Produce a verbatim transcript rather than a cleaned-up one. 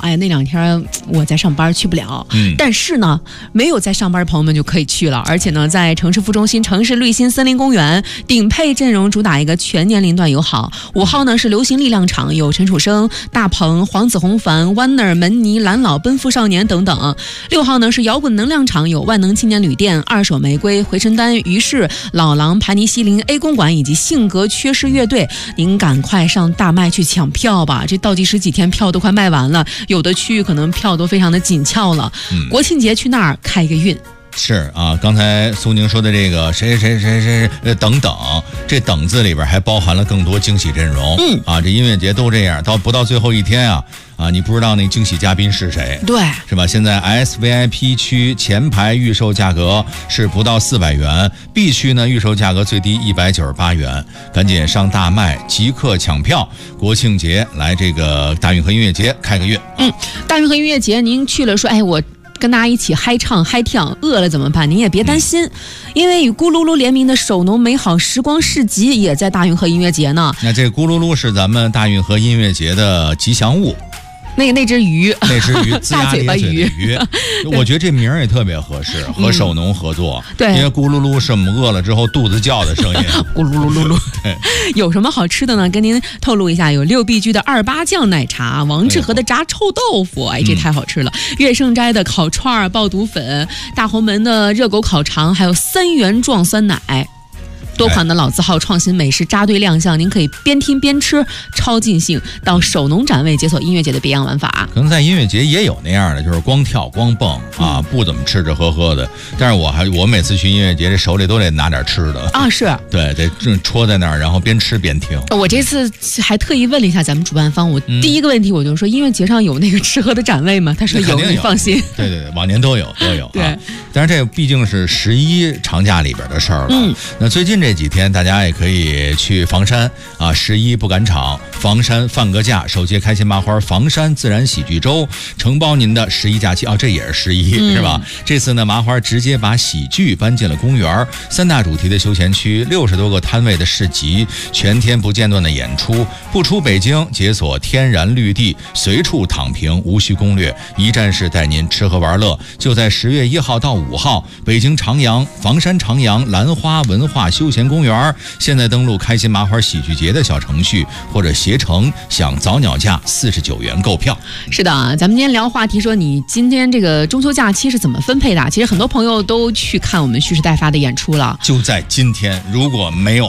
哎呀，那两天我在上班去不了。嗯，但是呢，没有在上班的朋友们就可以去了，而且呢，在城市副中心城市绿心森林公园顶配阵容，主打一个全年龄段友好。五号呢是流行力量场，有陈楚生、大鹏、黄子弘凡、Warner、门尼、蓝老、奔赴少年等等。六号呢是摇滚能量场，有万能青年旅店、二手玫瑰、回春丹、于是、老狼、盘尼西林、A 公馆以及性格缺失乐队。您赶快上大麦去抢票吧，这倒计时几天票都快卖完了，有的区域可能票都非常的紧俏了。嗯、国庆节去那儿开一个运。 是啊，刚才苏宁说的这个谁谁谁谁谁等等，这等字里边还包含了更多惊喜阵容。嗯啊，这音乐节都这样，到不到最后一天啊啊，你不知道那惊喜嘉宾是谁， 对， 是吧？现在 S V I P 区前排预售价格是不到四百元 ，B 区呢预售价格最低一百九十八元，赶紧上大麦即刻抢票，国庆节来这个大运河音乐节开个运。 嗯，大运河音乐节您去了说，哎我。跟大家一起嗨唱嗨跳，饿了怎么办？您也别担心，嗯、因为与咕噜噜联名的手农美好时光市集也在大运河音乐节呢。 那这咕噜噜是咱们大运河音乐节的吉祥物。 那个那只鱼， 那只鱼，大嘴巴鱼，鱼我觉得这名儿也特别合适，和手农合作。 嗯、对， 因为咕噜噜是我们饿了之后肚子叫的声音。 咕噜噜噜噜。有什么好吃的呢？跟您透露一下，有六必居的二八酱奶茶，王致和的炸臭豆腐，哎，这太好吃了。嗯、月盛斋的烤串、爆肚粉，大红门的热狗烤肠，还有三元撞酸奶。多款的老字号创新美食扎堆亮相，您可以边听边吃，超尽兴。到手农展位解锁音乐节的别样玩法。 可能在音乐节也有那样的，就是光跳光蹦啊，不怎么吃吃喝喝的。但是我还我每次去音乐节，这手里都得拿点吃的啊，是对，得戳在那儿，然后边吃边听。 我这次还特意问了一下咱们主办方，我第一个问题我就说，音乐节上有那个吃喝的展位吗？他说有，你放心。 对对对，往年都有都有。 对， 啊、但是这毕竟是十一长假里边的事儿了。嗯，那最近这几天大家也可以去房山啊，十一不赶场，房山放个假，首届开心麻花房山自然喜剧周承包您的十一假期啊，这也是十一、嗯、是吧？这次呢，麻花直接把喜剧搬进了公园，三大主题的休闲区，六十多个摊位的市集，全天不间断的演出，不出北京，解锁天然绿地，随处躺平，无需攻略，一站式带您吃喝玩乐。就在十月一号到五号，北京长阳房山长阳兰花文化休闲公园。现在登录开心麻花喜剧节的小程序或者携程，享早鸟价四十九元购票。 是的，咱们今天聊话题说，你今天这个中秋假期是怎么分配的？其实很多朋友都去看我们蓄势待发的演出了。 就在今天，如果没有